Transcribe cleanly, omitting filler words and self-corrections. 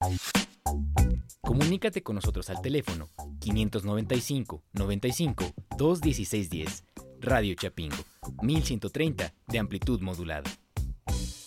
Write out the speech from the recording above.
Comunícate con nosotros al teléfono 595 95 216 10. Radio Chapingo, 1130 de amplitud modulada.